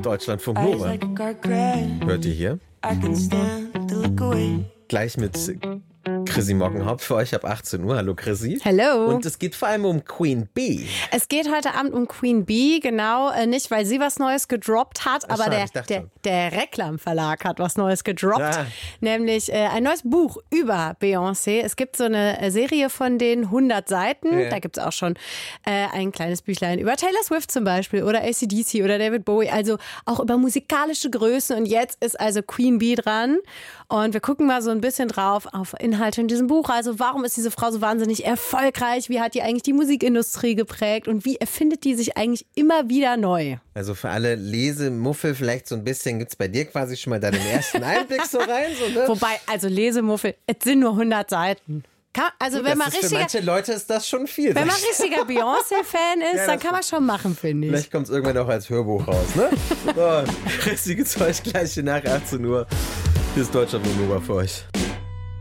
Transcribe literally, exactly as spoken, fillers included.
Deutschlandfunk Nova. Hört ihr hier? Gleich mit Chrissy Mockenhaupt für euch ab achtzehn Uhr. Hallo Chrissy. Hallo. Und es geht vor allem um Queen Bee. Es geht heute Abend um Queen Bee, genau, äh, nicht weil sie was Neues gedroppt hat, Ach, aber schade, der, ich dachte der, schon. der Reklam Verlag hat was Neues gedroppt, Ah. nämlich äh, ein neues Buch über Beyoncé. Es gibt so eine äh, Serie von den hundert Seiten, Ja. da gibt es auch schon äh, ein kleines Büchlein über Taylor Swift zum Beispiel oder A C D C oder David Bowie, also auch über musikalische Größen, und jetzt ist also Queen Bee dran und wir gucken mal so ein bisschen drauf auf Inhalte in diesem Buch. Also warum ist diese Frau so wahnsinnig erfolgreich? Wie hat die eigentlich die Musikindustrie geprägt? Und wie erfindet die sich eigentlich immer wieder neu? Also für alle Lesemuffel vielleicht so ein bisschen, gibt es bei dir quasi schon mal deinen ersten Einblick so rein? So, ne? Wobei, also Lesemuffel, es sind nur hundert Seiten. Kann, also wenn das man, ist für richtiger, manche Leute ist das schon viel. wenn man richtiger Beyoncé-Fan ist, Ja, dann das kann man schon machen, finde ich. Vielleicht kommt es irgendwann auch als Hörbuch raus, ne? So, Chrissy gibt's euch gleich nach achtzehn Uhr. Hier ist Deutschlandfunk Nova für euch.